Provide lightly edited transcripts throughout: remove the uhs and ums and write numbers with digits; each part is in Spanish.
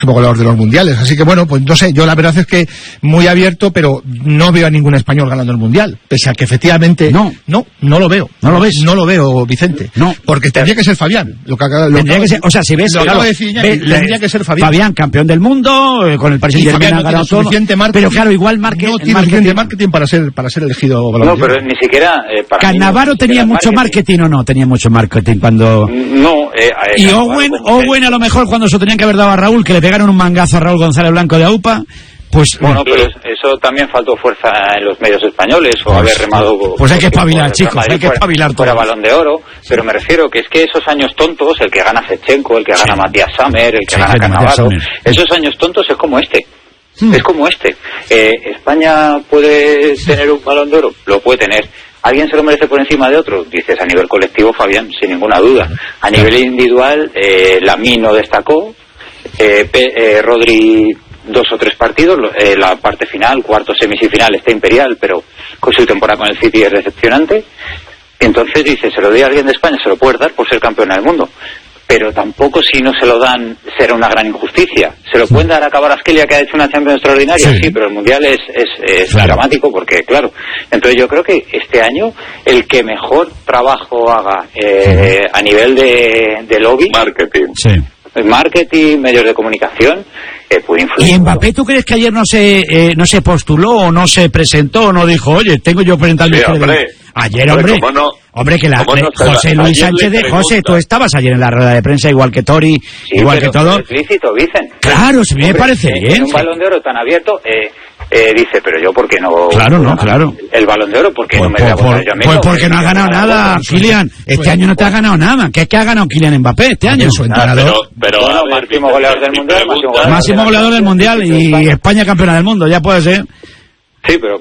goleador de los mundiales. Así que bueno, pues no sé, yo la verdad es que muy abierto, pero no veo a ningún español ganando el mundial, pese a que efectivamente no lo veo. ¿No lo ves? No lo veo, Vicente. No, porque tendría que ser Fabián. Tendría que ser, o sea, si ves, tendría que ser Fabián, campeón del mundo, con el Paris Saint-Germain ha ganado todo. Pero claro, igual no tiene suficiente marketing para ser elegido Balón de Oro. No, pero ni siquiera Cannavaro tenía mucho marketing o no tenía mucho marketing cuando y Owen a lo mejor cuando se tenían que haber dado a Raúl, que le pegaron un mangazo a Raúl González Blanco de AUPA, pues bueno, pero eso también faltó fuerza en los medios españoles, o haber remado. Pues hay que espabilar, chicos, hay que espabilar todo. Fuera Balón de Oro, pero me refiero que es que esos años tontos, el que gana Shevchenko, el que gana Matías Sammer, el que gana Cannavaro, esos años tontos es como este. Es como este. ¿España puede tener un Balón de Oro? Lo puede tener. ¿Alguien se lo merece por encima de otro? Dices, a nivel colectivo, Fabián, sin ninguna duda. A nivel individual, Lamine no destacó, Rodri 2 o 3 partidos, la parte final, cuarto, semifinal está imperial, pero con su temporada con el City es decepcionante. Entonces dices, ¿se lo doy a alguien de España? Se lo puedes dar por ser campeona del mundo. Pero tampoco, si no se lo dan, será una gran injusticia. ¿Se lo pueden dar a Kvaratskhelia, que ha hecho una Champions extraordinaria? Sí, pero el Mundial es dramático, porque claro. Entonces yo creo que este año el que mejor trabajo haga a nivel de lobby, marketing, medios de comunicación, puede influir. ¿Y Mbappé, tú crees que ayer no se postuló o no se presentó o no dijo, oye, tengo yo frente al ayer, hombre, hombre, que José Luis Sánchez José, tú estabas ayer en la rueda de prensa, igual que Tori, igual que todo. Es lícito, dicen. Claro, si me parece bien. Un Balón de Oro tan abierto, dice, pero yo, ¿por qué no? Claro. El Balón de Oro, ¿por qué no me voy a votar yo a mí? Pues porque no ha ganado nada, Kylian. Este año no te ha ganado nada. ¿Qué ha ganado Kylian Mbappé este año? Pero máximo goleador del Mundial. Máximo goleador del Mundial y España campeona del mundo, ya puede ser. Sí, pero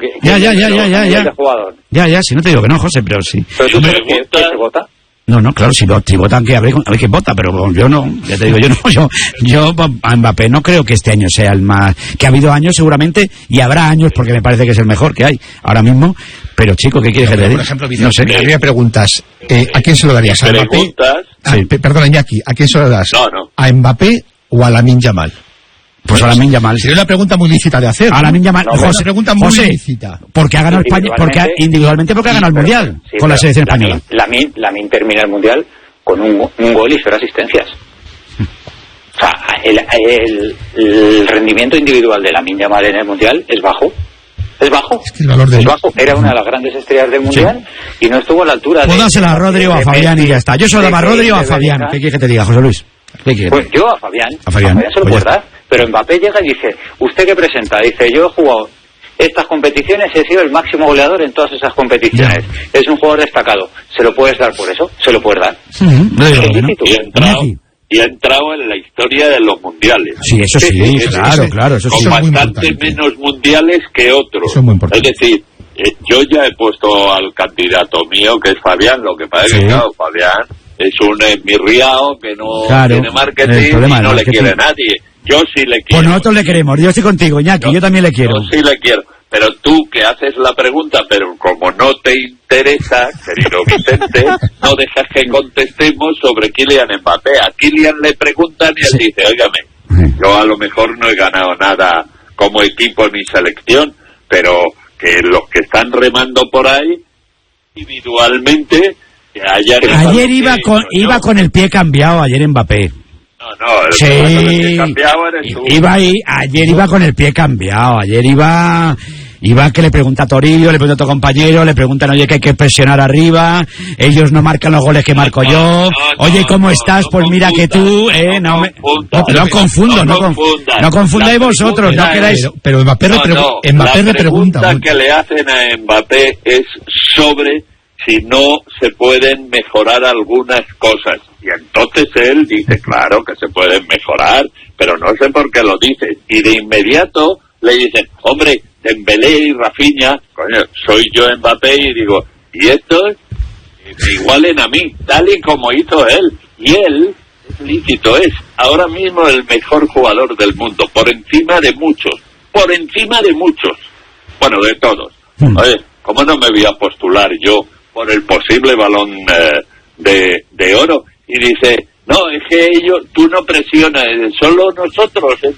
Ya, si no te digo que no, José, pero sí. ¿Pero tú crees que se vota? No, claro, si votan, que a ver quién vota, pero yo no, ya te digo, yo a Mbappé no creo que este año sea el más, que ha habido años seguramente, y habrá años porque me parece que es el mejor que hay ahora mismo, pero chico, ¿qué quieres que te diga? Por ejemplo, no sé, a mí me preguntas, ¿a quién se lo darías? ¿A Mbappé? Perdona, Iñaki, ¿a quién se lo das? No. ¿A Mbappé o a Lamine Yamal? Pues a Lamine Yamal. Sería una pregunta muy lícita de hacer. A Lamine Yamal. José, pregunta muy lícita. Porque ha ganado España, individualmente porque ha ganado el Mundial con la selección española. Lamine termina el Mundial con un gol y 0 asistencias. O sea, el rendimiento individual de Lamine Yamal en el Mundial es bajo. Es bajo. Es que el valor de bajo. Era una de las grandes estrellas del Mundial y no estuvo a la altura de... Dásela a Rodri o a Fabián y ya está. Yo se lo daba a Rodri o a Fabián. ¿Qué quieres que te diga, José Luis? Pues yo a Fabián se lo puedo dar, pero Mbappé llega y dice, ¿usted qué presenta? Dice, yo he jugado estas competiciones, he sido el máximo goleador en todas esas competiciones, es un jugador destacado, ¿se lo puedes dar por eso? ¿Se lo puedes dar? Y ha entrado en la historia de los mundiales. Sí, eso sí, claro, eso sí. Con bastante menos mundiales que otros. Eso es muy importante. Es decir, yo ya he puesto al candidato mío, que es Fabián, lo que pasa es que, claro, Fabián es un mirriao que no tiene marketing y no le quiere nadie. Yo sí le quiero. Pues nosotros le queremos, yo estoy contigo, Iñaki, yo también le quiero. Yo sí le quiero, pero tú que haces la pregunta, pero como no te interesa, querido Vicente, no dejas que contestemos sobre Kylian Mbappé. A Kylian le preguntan y él dice, óigame, yo a lo mejor no he ganado nada como equipo ni selección, pero que los que están remando por ahí, individualmente... Ayer iba con el pie cambiado, ayer Mbappé. Ayer iba con el pie cambiado, ayer iba que le pregunta a Torillo, le pregunta a tu compañero, le preguntan, oye, que hay que presionar arriba, ellos no marcan los goles que marco yo, oye, ¿cómo estás? Pues mira que tú, no confundáis vosotros, no queráis. Pero Mbappé le pregunta. La pregunta que le hacen a Mbappé es sobre si no se pueden mejorar algunas cosas. Y entonces él dice, claro que se pueden mejorar, pero no sé por qué lo dice. Y de inmediato le dicen, hombre, Dembélé y Rafinha, coño, soy yo Mbappé, y digo, y estos igualen a mí, tal y como hizo él. Y él, es lícito, es ahora mismo el mejor jugador del mundo, por encima de muchos, bueno, de todos. Oye, ¿cómo no me voy a postular yo por el posible Balón de Oro? Y dice, no, es que tú no presionas, solo nosotros,